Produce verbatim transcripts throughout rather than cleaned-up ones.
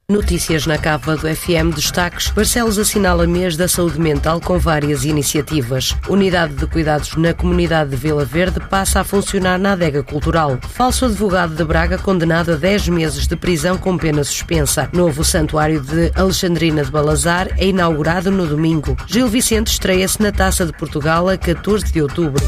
Notícias na capa do F M, destaques. Barcelos assinala mês da saúde mental com várias iniciativas. Unidade de cuidados na comunidade de Vila Verde passa a funcionar na adega cultural. Falso advogado de Braga condenado a dez meses de prisão com pena suspensa. Novo santuário de Alexandrina de Balazar é inaugurado no domingo. Gil Vicente estreia-se na Taça de Portugal a catorze de outubro.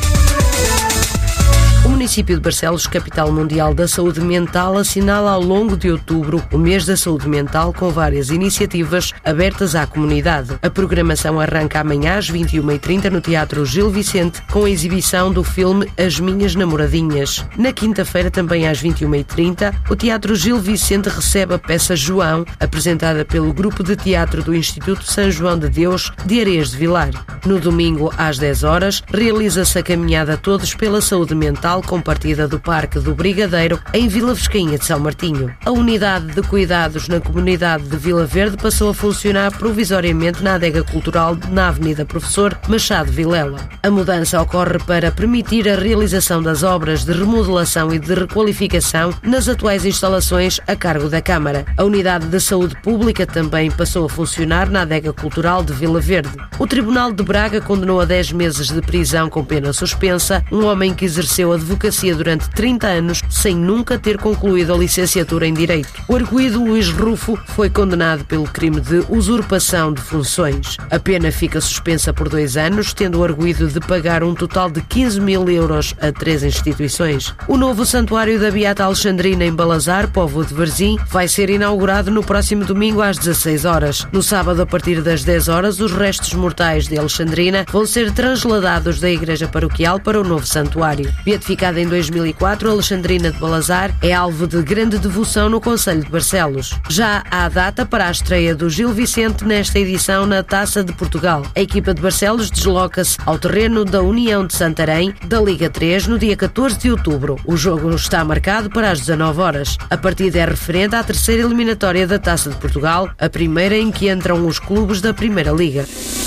O município de Barcelos, capital mundial da saúde mental, assinala ao longo de outubro o mês da saúde mental com várias iniciativas abertas à comunidade. A programação arranca amanhã às vinte e uma e trinta no Teatro Gil Vicente com a exibição do filme As Minhas Namoradinhas. Na quinta-feira, também às vinte e uma e trinta, o Teatro Gil Vicente recebe a peça João, apresentada pelo Grupo de Teatro do Instituto São João de Deus de Areias de Vilar. No domingo, às dez horas, realiza-se a caminhada Todos pela Saúde Mental com partida do Parque do Brigadeiro em Vila Vescainha de São Martinho. A unidade de cuidados na comunidade de Vila Verde passou a funcionar provisoriamente na adega cultural na Avenida Professor Machado Vilela. A mudança ocorre para permitir a realização das obras de remodelação e de requalificação nas atuais instalações a cargo da Câmara. A unidade de saúde pública também passou a funcionar na adega cultural de Vila Verde. O Tribunal de Braga condenou a dez meses de prisão com pena suspensa um homem que exerceu a advocacia durante trinta anos sem nunca ter concluído a licenciatura em Direito. O arguido Luís Rufo foi condenado pelo crime de usurpação de funções. A pena fica suspensa por dois anos, tendo o arguido de pagar um total de quinze mil euros a três instituições. O novo santuário da Beata Alexandrina em Balazar, Póvoa de Varzim, vai ser inaugurado no próximo domingo às dezasseis horas. No sábado, a partir das dez horas, os restos mortais de Alexandrina vão ser transladados da igreja paroquial para o novo santuário. Beatificada em dois mil e quatro, Alexandrina de Balazar é alvo de grande devoção no concelho de Barcelos. Já há data para a estreia do Gil Vicente nesta edição na Taça de Portugal. A equipa de Barcelos desloca-se ao terreno da União de Santarém, da Liga três, no dia catorze de outubro. O jogo está marcado para as dezanove horas. A partida é referente à terceira eliminatória da Taça de Portugal, a primeira em que entram os clubes da Primeira Liga.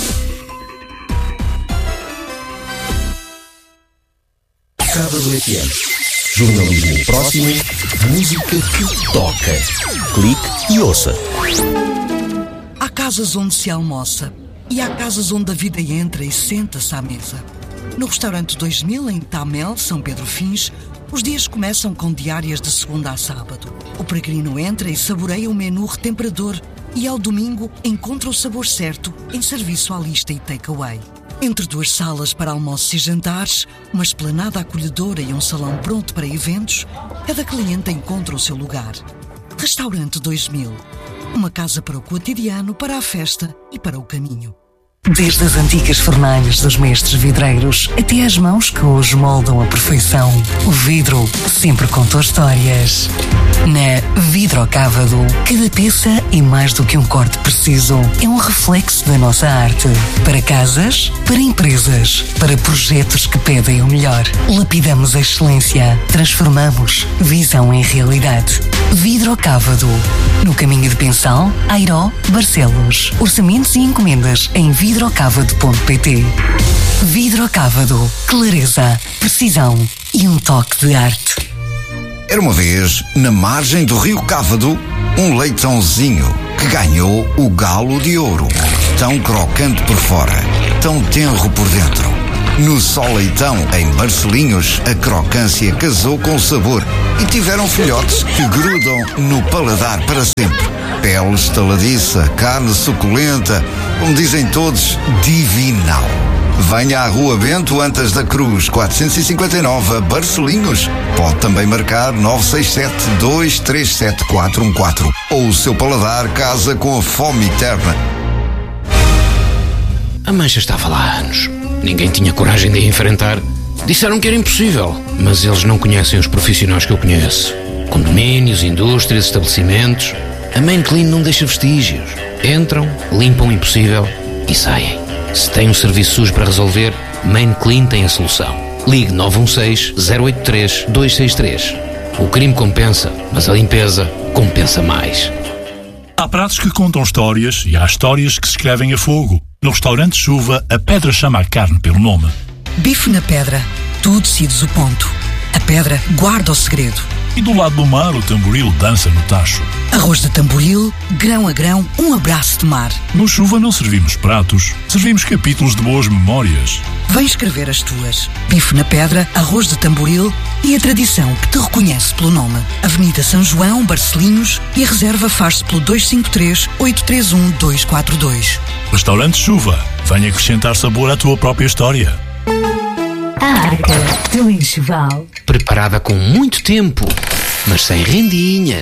Capa do F M. Jornalismo próximo, música que toca. Clique e ouça. Há casas onde se almoça e há casas onde a vida entra e senta-se à mesa. No restaurante dois mil, em Tamel, São Pedro Fins, os dias começam com diárias de segunda a sábado. O peregrino entra e saboreia um menu retemperador e ao domingo encontra o sabor certo em serviço à lista e takeaway. Entre duas salas para almoços e jantares, uma esplanada acolhedora e um salão pronto para eventos, cada cliente encontra o seu lugar. Restaurante dois mil. Uma casa para o cotidiano, para a festa e para o caminho. Desde as antigas fornalhas dos mestres vidreiros até às mãos que hoje moldam a perfeição, o vidro sempre contou histórias. Na Vidrocávado, cada peça é mais do que um corte preciso. É um reflexo da nossa arte. Para casas, para empresas, para projetos que pedem o melhor. Lapidamos a excelência. Transformamos visão em realidade. Vidrocávado. No caminho de Pensal, Airó, Barcelos. Orçamentos e encomendas em vidrocávado ponto pt. Vidrocávado. Clareza, precisão e um toque de arte. Era uma vez, na margem do rio Cávado, um leitãozinho que ganhou o galo de ouro. Tão crocante por fora, tão tenro por dentro. No Só Leitão, em Barcelinhos, a crocância casou com o sabor e tiveram filhotes que grudam no paladar para sempre. Pele estaladiça, carne suculenta, como dizem todos, divinal. Venha à Rua Bento Antas da Cruz, quatrocentos e cinquenta e nove, Barcelinhos. Pode também marcar nove seis sete, dois três sete, quatro um quatro. Ou o seu paladar casa com a fome eterna. A mancha estava lá há anos. Ninguém tinha coragem de a enfrentar. Disseram que era impossível, mas eles não conhecem os profissionais que eu conheço. Condomínios, indústrias, estabelecimentos. A Main Clean não deixa vestígios. Entram, limpam o impossível e saem. Se tem um serviço sujo para resolver, Main Clean tem a solução. Ligue nove um seis, zero oito três, dois seis três. O crime compensa, mas a limpeza compensa mais. Há pratos que contam histórias e há histórias que se escrevem a fogo. No restaurante Chuva, a pedra chama a carne pelo nome. Bife na pedra. Tu decides o ponto. A pedra guarda o segredo. E do lado do mar, o tamboril dança no tacho. Arroz de tamboril, grão a grão, um abraço de mar. No Chuva não servimos pratos, servimos capítulos de boas memórias. Vem escrever as tuas. Bife na pedra, arroz de tamboril e a tradição que te reconhece pelo nome. Avenida São João, Barcelinhos, e a reserva faz-se pelo dois cinco três, oito três um, dois quatro dois. Restaurante Chuva, venha acrescentar sabor à tua própria história. A Arca do Enxoval. Preparada com muito tempo, mas sem rendinhas.